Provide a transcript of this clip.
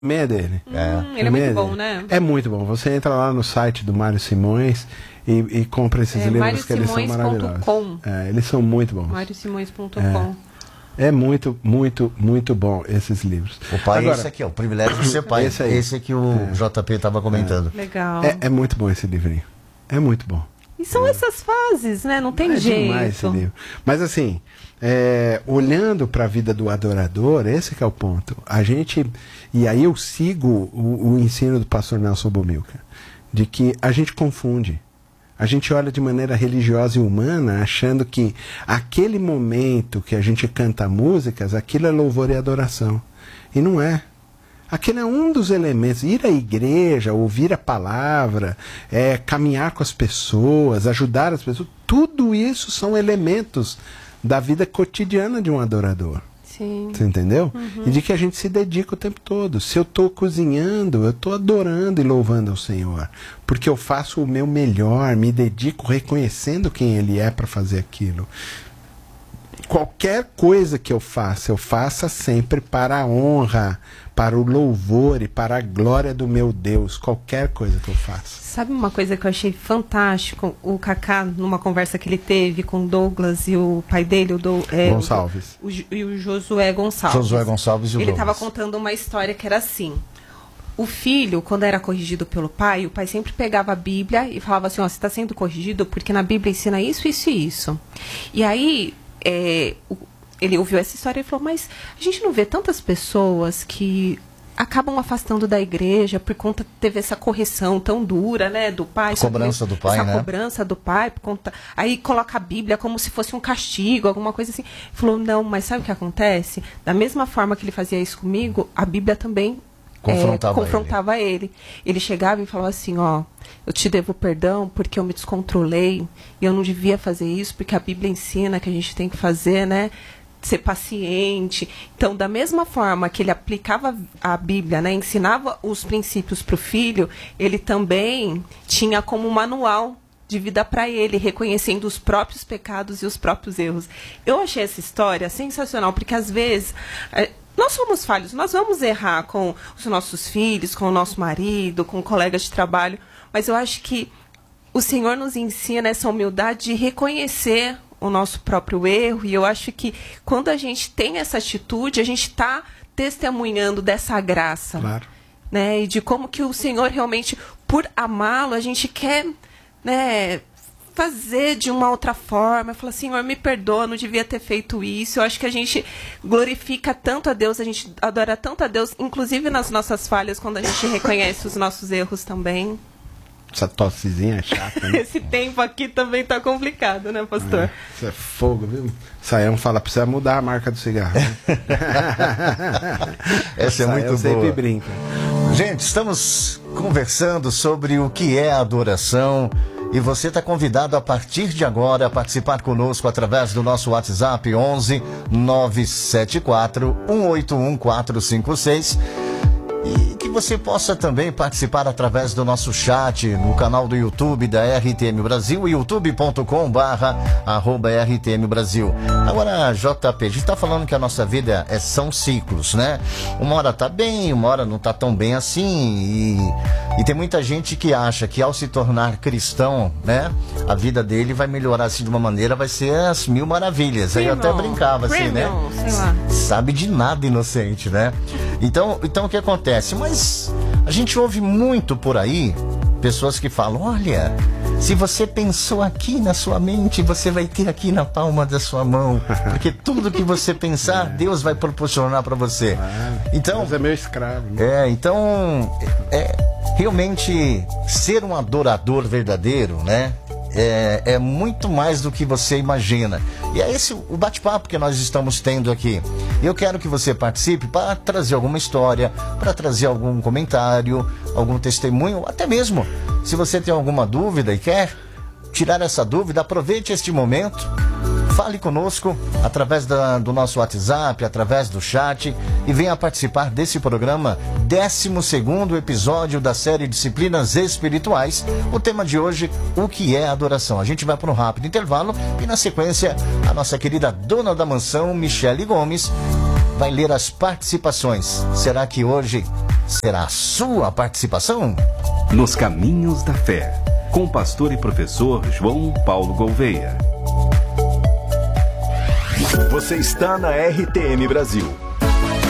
é dele. Ele é muito bom, né? É muito bom. Você entra lá no site do Mário Simões e compra esses livros que eles são maravilhosos. Eles são muito bons. MárioSimões.com. É muito, muito, muito bom esses livros. O pai, agora, esse aqui, o privilégio de ser pai. Esse que o JP estava comentando. Legal. É muito bom esse livrinho. É muito bom. E são essas fases, né? Não tem jeito. Demais esse livro. Mas assim, olhando para a vida do adorador, esse que é o ponto. E aí eu sigo o ensino do pastor Nelson Bomilcar, de que a gente confunde. A gente olha de maneira religiosa e humana, achando que aquele momento que a gente canta músicas, aquilo é louvor e adoração. E não é. Aquele é um dos elementos. Ir à igreja, ouvir a palavra, caminhar com as pessoas, ajudar as pessoas, tudo isso são elementos da vida cotidiana de um adorador. Sim. Você entendeu? E de que a gente se dedica o tempo todo. Se eu estou cozinhando, eu estou adorando e louvando ao Senhor. Porque eu faço o meu melhor, me dedico reconhecendo quem Ele é para fazer aquilo. Qualquer coisa que eu faça sempre para a honra, para o louvor e para a glória do meu Deus. Qualquer coisa que eu faça. Sabe uma coisa que eu achei fantástico? O Cacá, numa conversa que ele teve com o Douglas e o pai dele, Gonçalves. E o Josué Gonçalves. Josué Gonçalves e o Ele Douglas. estava contando uma história que era assim. O filho, quando era corrigido pelo pai, o pai sempre pegava a Bíblia e falava assim, você está sendo corrigido porque na Bíblia ensina isso, isso e isso. E aí, ele ouviu essa história e falou, mas a gente não vê tantas pessoas que acabam afastando da igreja por conta teve essa correção tão dura, né, do pai. Cobrança do pai, né? Cobrança do pai, por conta, aí coloca a Bíblia como se fosse um castigo, alguma coisa assim. Ele falou, não, mas sabe o que acontece? Da mesma forma que ele fazia isso comigo, a Bíblia também confrontava ele. Ele chegava e falava assim, eu te devo perdão porque eu me descontrolei e eu não devia fazer isso porque a Bíblia ensina que a gente tem que fazer, né? Ser paciente. Então, da mesma forma que ele aplicava a Bíblia, né, ensinava os princípios para o filho, ele também tinha como um manual de vida para ele, reconhecendo os próprios pecados e os próprios erros. Eu achei essa história sensacional, porque às vezes nós somos falhos, nós vamos errar com os nossos filhos, com o nosso marido, com colegas de trabalho, mas eu acho que o Senhor nos ensina essa humildade de reconhecer o nosso próprio erro, e eu acho que quando a gente tem essa atitude, a gente está testemunhando dessa graça. Claro. Né? E de como que o Senhor realmente, por amá-lo, a gente quer, né, fazer de uma outra forma, falar, Senhor, me perdoa, não devia ter feito isso. Eu acho que a gente glorifica tanto a Deus, a gente adora tanto a Deus, inclusive nas nossas falhas, quando a gente reconhece os nossos erros também. Essa tossezinha é chata, né? Esse tempo aqui também tá complicado, né, pastor? Isso é fogo, viu? Saião fala, precisa mudar a marca do cigarro. Né? Essa é muito boa. Sempre brinca. Gente, estamos conversando sobre o que é adoração. E você está convidado a partir de agora a participar conosco através do nosso WhatsApp 11 974 181 456. E que você possa também participar através do nosso chat no canal do YouTube da RTM Brasil, youtube.com/RTM Brasil. Agora, JP, a gente está falando que a nossa vida são ciclos, né? Uma hora tá bem, uma hora não tá tão bem assim. E tem muita gente que acha que ao se tornar cristão, né, a vida dele vai melhorar assim de uma maneira, vai ser as mil maravilhas. Aí eu até brincava assim, né? Sei lá. Sabe de nada, inocente, né? Então o que acontece? Mas a gente ouve muito por aí pessoas que falam, olha, se você pensou aqui na sua mente, você vai ter aqui na palma da sua mão, porque tudo que você pensar, Deus vai proporcionar para você. Então, Deus é meu escravo. Né? Então realmente ser um adorador verdadeiro, né? É muito mais do que você imagina. E é esse o bate-papo que nós estamos tendo aqui. Eu quero que você participe para trazer alguma história, para trazer algum comentário, algum testemunho, até mesmo se você tem alguma dúvida e quer tirar essa dúvida, aproveite este momento. Fale conosco através do nosso WhatsApp, através do chat, e venha participar desse programa, 12º episódio da série Disciplinas Espirituais. O tema de hoje, o que é adoração? A gente vai para um rápido intervalo e na sequência a nossa querida dona da mansão, Michele Gomes, vai ler as participações. Será que hoje será a sua participação? Nos Caminhos da Fé, com o pastor e professor João Paulo Gouveia. Você está na RTM Brasil.